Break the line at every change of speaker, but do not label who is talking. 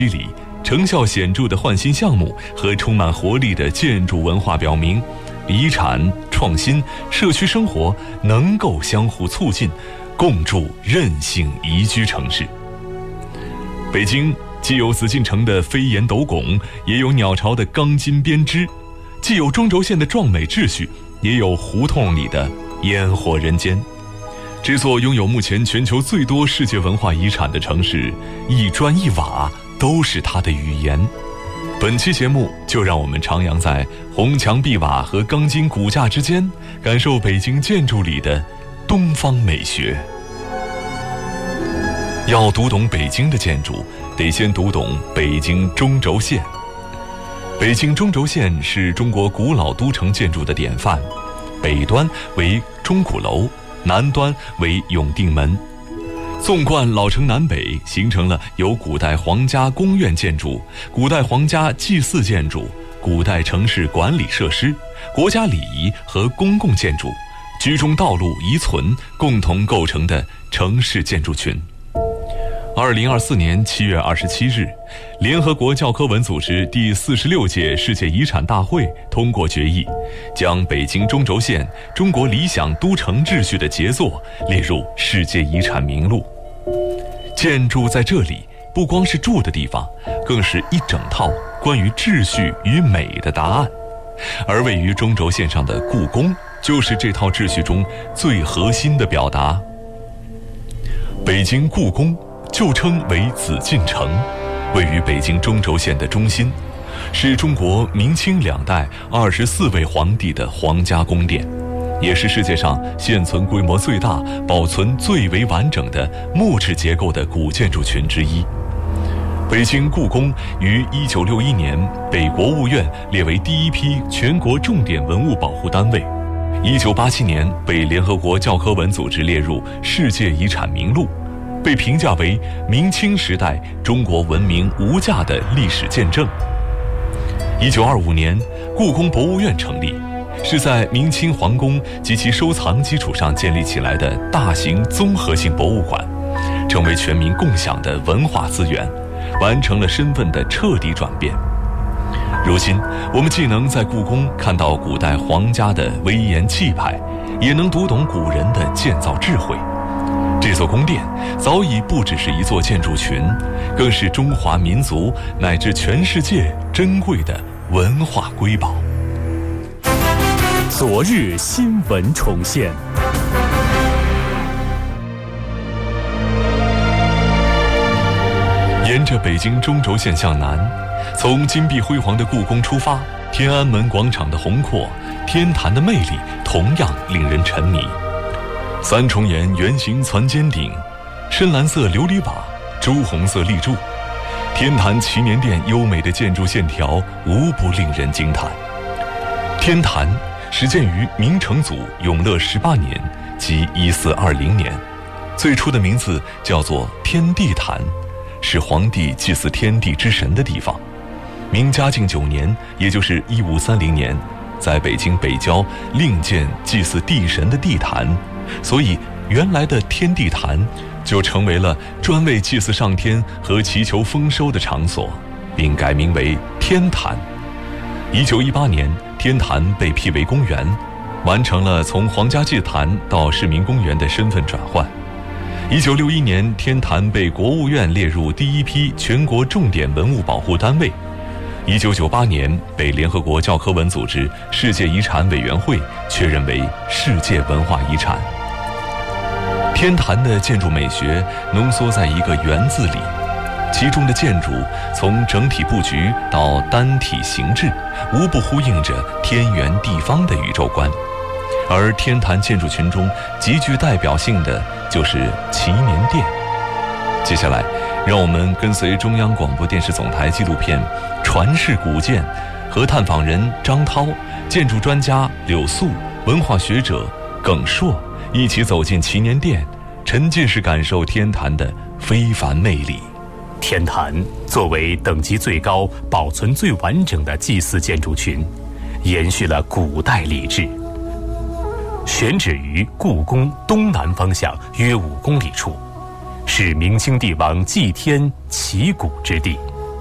里成效显著的换新项目和充满活力的建筑文化表明，遗产、创新、社区生活能够相互促进，共筑韧性宜居城市。北京既有紫禁城的飞檐斗拱，也有鸟巢的钢筋编织；既有中轴线的壮美秩序，也有胡同里的烟火人间。这座拥有目前全球最多世界文化遗产的城市，一砖一瓦都是它的语言。本期节目就让我们徜徉在红墙碧瓦和钢筋骨架之间，感受北京建筑里的东方美学。要读懂北京的建筑，得先读懂北京中轴线。北京中轴线是中国古老都城建筑的典范，北端为钟鼓楼，南端为永定门。纵贯老城南北，形成了由古代皇家宫苑建筑、古代皇家祭祀建筑、古代城市管理设施、国家礼仪和公共建筑、居中道路遗存共同构成的城市建筑群。2024年7月27日，联合国教科文组织第46届世界遗产大会通过决议，将北京中轴线中国理想都城秩序的杰作列入世界遗产名录。建筑在这里不光是住的地方，更是一整套关于秩序与美的答案。而位于中轴线上的故宫，就是这套秩序中最核心的表达。北京故宫旧称为紫禁城，位于北京中轴线的中心，是中国明清两代24位皇帝的皇家宫殿，也是世界上现存规模最大、保存最为完整的木质结构的古建筑群之一。北京故宫于1961年被国务院列为第一批全国重点文物保护单位，1987年被联合国教科文组织列入世界遗产名录，被评价为明清时代中国文明无价的历史见证。1925年，故宫博物院成立，是在明清皇宫及其收藏基础上建立起来的大型综合性博物馆，成为全民共享的文化资源，完成了身份的彻底转变。如今，我们既能在故宫看到古代皇家的威严气派，也能读懂古人的建造智慧。这座宫殿早已不只是一座建筑群，更是中华民族乃至全世界珍贵的文化瑰宝。
昨日新闻重现。
沿着北京中轴线向南，从金碧辉煌的故宫出发，天安门广场的宏阔，天坛的魅力同样令人沉迷。三重檐圆形攒尖顶，深蓝色琉璃瓦，朱红色立柱，天坛祈年殿优美的建筑线条无不令人惊叹。天坛始建于明成祖永乐18年，即1420年，最初的名字叫做天地坛，是皇帝祭祀天地之神的地方。明嘉靖9年，也就是1530年，在北京北郊另建祭祀地神的地坛，所以原来的天地坛就成为了专为祭祀上天和祈求丰收的场所，并改名为天坛。1918年，天坛被辟为公园，完成了从皇家祭坛到市民公园的身份转换。1961年，天坛被国务院列入第一批全国重点文物保护单位。1998年，被联合国教科文组织世界遗产委员会确认为世界文化遗产。天坛的建筑美学浓缩在一个“园”字里，其中的建筑从整体布局到单体形制，无不呼应着天圆地方的宇宙观。而天坛建筑群中极具代表性的就是祈年殿。接下来，让我们跟随中央广播电视总台纪录片《传世古建》和探访人张涛、建筑专家柳素、文化学者耿硕一起走进祈年殿，沉浸式感受天坛的非凡魅力。
天坛作为等级最高、保存最完整的祭祀建筑群，延续了古代礼制。选址于故宫东南方向约5公里处，是明清帝王祭天祈谷之地。